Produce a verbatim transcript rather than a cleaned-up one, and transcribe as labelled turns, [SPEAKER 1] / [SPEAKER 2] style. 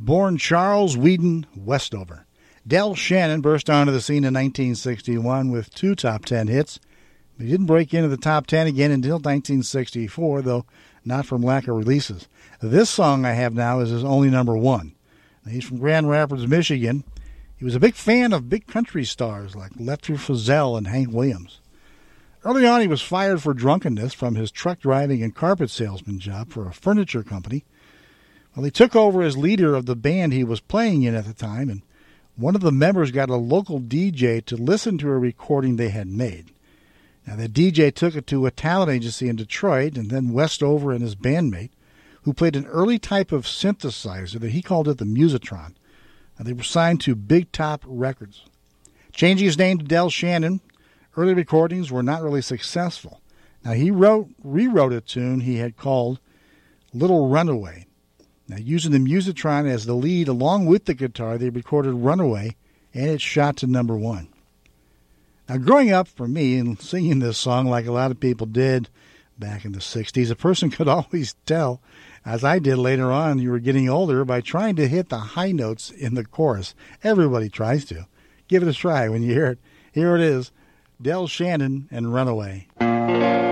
[SPEAKER 1] Born Charles Whedon Westover, Del Shannon burst onto the scene in nineteen sixty-one with two top ten hits. He didn't break into the top ten again until nineteen sixty-four, though not from lack of releases. This song I have now is his only number one. He's from Grand Rapids, Michigan. He was a big fan of big country stars like Lester Frizzell and Hank Williams. Early on, he was fired for drunkenness from his truck driving and carpet salesman job for a furniture company. Well, he took over as leader of the band he was playing in at the time, and one of the members got a local D J to listen to a recording they had made. Now, the D J took it to a talent agency in Detroit, and then Westover and his bandmate, who played an early type of synthesizer that he called it the Musitron. Now, they were signed to Big Top Records. Changing his name to Del Shannon, early recordings were not really successful. Now, he wrote, rewrote a tune he had called Little Runaway. Now, using the Musitron as the lead along with the guitar, they recorded Runaway, and it shot to number one. Now, growing up for me and singing this song like a lot of people did back in the sixties, a person could always tell, as I did later on, you were getting older by trying to hit the high notes in the chorus. Everybody tries to. Give it a try when you hear it. Here it is, Del Shannon and Runaway.